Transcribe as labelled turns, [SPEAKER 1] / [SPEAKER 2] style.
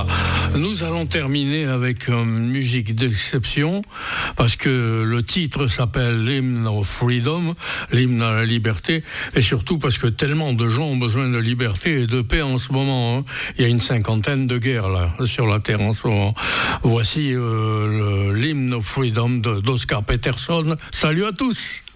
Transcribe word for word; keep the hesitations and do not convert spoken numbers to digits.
[SPEAKER 1] Voilà. Nous allons terminer avec une musique d'exception parce que le titre s'appelle l'hymne of freedom, l'hymne à la liberté, et surtout parce que tellement de gens ont besoin de liberté et de paix en ce moment. Hein. Il y a une cinquantaine de guerres là sur la terre en ce moment. Voici euh, le, l'hymne of freedom de, d'Oscar Peterson. Salut à tous.